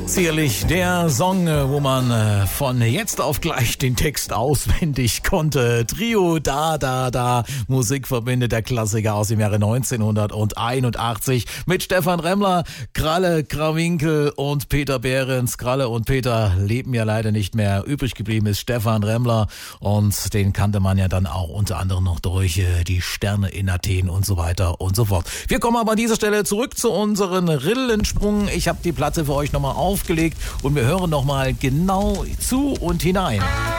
Sicherlich der Song, wo man von jetzt auf gleich den Text auswendig konnte. Trio Da, Musik verbindet der Klassiker aus dem Jahre 1981 mit Stefan Remmler, Kralle Krawinkel und Peter Behrens. Kralle und Peter leben ja leider nicht mehr. Übrig geblieben ist Stefan Remmler und den kannte man ja dann auch unter anderem noch durch die Sterne in Athen und so weiter und so fort. Wir kommen aber an dieser Stelle zurück zu unseren Rillensprung. Ich habe die Platte für euch nochmal aufgelegt und wir hören nochmal genau zu und hinein.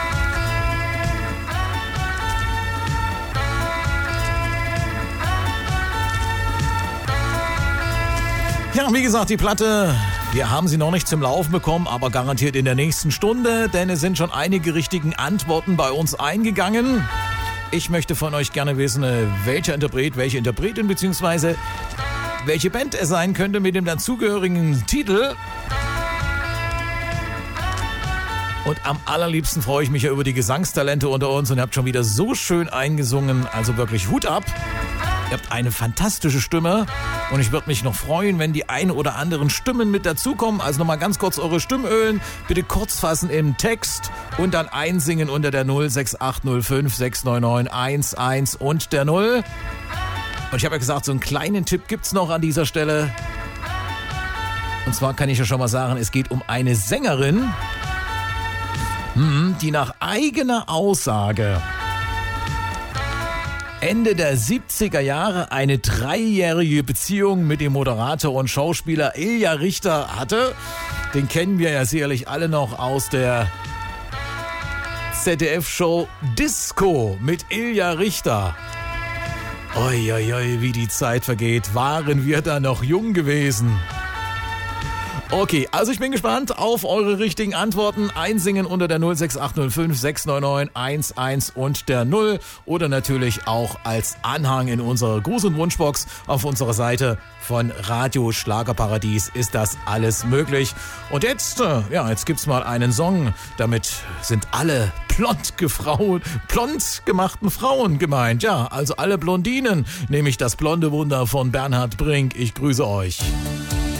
Ja, wie gesagt, die Platte, wir haben sie noch nicht zum Laufen bekommen, aber garantiert in der nächsten Stunde, denn es sind schon einige richtigen Antworten bei uns eingegangen. Ich möchte von euch gerne wissen, welche Interpretin bzw. welche Band es sein könnte mit dem dazugehörigen Titel. Und am allerliebsten freue ich mich ja über die Gesangstalente unter uns und ihr habt schon wieder so schön eingesungen, also wirklich Hut ab. Ihr habt eine fantastische Stimme und ich würde mich noch freuen, wenn die ein oder anderen Stimmen mit dazukommen. Also nochmal ganz kurz eure Stimmölen, bitte kurz fassen im Text und dann einsingen unter der 06805 699 11 und der 0. Und ich habe ja gesagt, so einen kleinen Tipp gibt's noch an dieser Stelle. Und zwar kann ich ja schon mal sagen, es geht um eine Sängerin, die nach eigener Aussage Ende der 70er Jahre eine 3-jährige Beziehung mit dem Moderator und Schauspieler Ilja Richter hatte. Den kennen wir ja sicherlich alle noch aus der ZDF-Show Disco mit Ilja Richter. Oi, wie die Zeit vergeht. Waren wir da noch jung gewesen? Okay, also ich bin gespannt auf eure richtigen Antworten. Einsingen unter der 06805 699 11 und der 0 oder natürlich auch als Anhang in unserer Gruß- und Wunschbox auf unserer Seite von Radio Schlagerparadies ist das alles möglich. Und jetzt gibt's mal einen Song, damit sind alle blond gemachten Frauen gemeint. Ja, also alle Blondinen, nämlich das blonde Wunder von Bernhard Brink. Ich grüße euch.